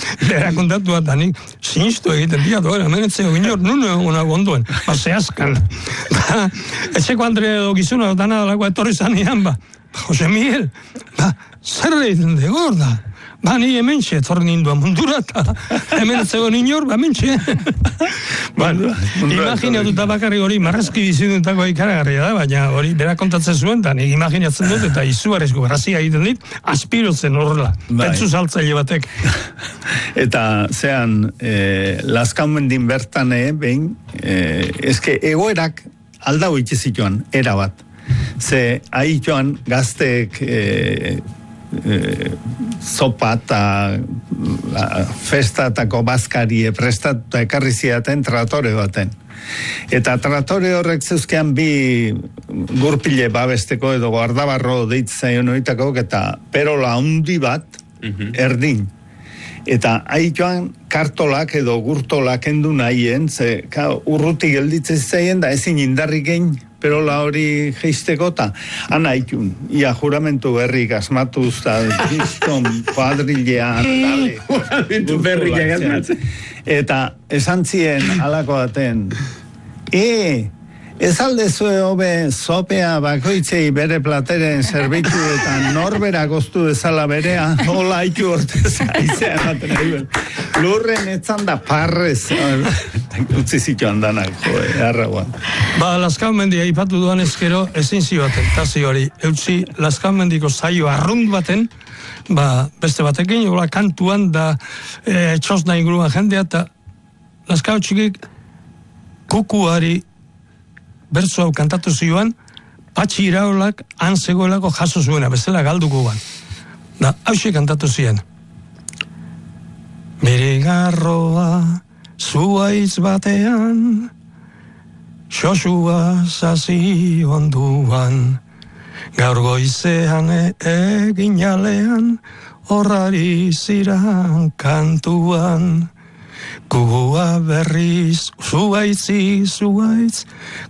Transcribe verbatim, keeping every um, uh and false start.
Bera kontatu bat, nik sinistu egiten dira, doa, hemen etzeko inor, nune una gonduen, ba, zehazkan. Ba, etxeko Andre edo gizuna, dana dalako etorri zanean, ba, Jose Miguel, ba, zer egiten dugu, da? Ba, ni hemen txe, etorri nindua mundura, eta hemen etzeko inor, ba, hemen txe. Ba, imaginatuta bakarri hori, marrazki bizitutako ikaragarria da, baina hori, bera kontatzen zuen, eta nik imaginatzen dut, eta izugarezko grazia egiten dit, aspirotzen horrela, pentsu saltzaile batek. Eta, zean, eh, Lazkaumendin bertan, eh, behin, eh, eske egoerak aldau itxizituan, erabat. Ze, ahi joan gazteek eh, eh, zopa eta festatako bazkarie prestatuta ekarri ziaten tratore baten. Eta tratore horrek zeuzkean bi gurpile babesteko edo guardabarro deitzen horietako, eta perola handi bat, erdin. Eta ahi joan kartolak edo gurtolak endu nahien, ze ka, urruti gelditzen zaien da ezin indarrik egin, perola hori geisteko, eta ana ikun, ia juramentu berrik asmatuz, eta kriston kuadrilean, juramentu berrik asmatzen. Eta esan zien alako baten, e, ez aldezue hobe zopea bakoitzei bere plateren zerbitzu eta norbera goztu dezala berea, hola haitu hortez aizea ematen egin. Lurren etzan da parrez, utzi zituan danak, joe, arraguan. Ba, Lazkaumendia ipatu duan ezkero, ezin zioaten, tazi hori, eutzi Lazkaumendiko zaio arrunt baten, ba, beste batekin, hola kantuan da e, txosna inguruan jendea, eta Lazkau txikik kukuari bertso hau kantatu zioan, Patxi Iraolak han zegoelako jaso zuena, bezala galduko ban. Da, hauxe kantatu zian. Berigarroa zuaitz batean, xosua zazi onduan, gaur goizean egin jalean, horrari ziran kantuan. Kugua berriz zuaitzi zuaitz,